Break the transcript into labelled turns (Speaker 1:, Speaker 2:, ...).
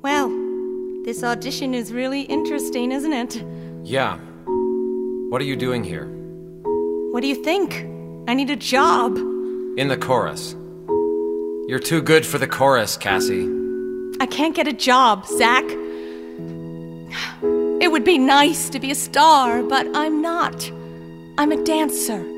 Speaker 1: Well, this audition is really interesting, isn't it?
Speaker 2: Yeah. What are you doing here?
Speaker 1: What do you think? I need a job.
Speaker 2: In the chorus. You're too good for the chorus, Cassie.
Speaker 1: I can't get a job, Zach. It would be nice to be a star, but I'm not. I'm a dancer.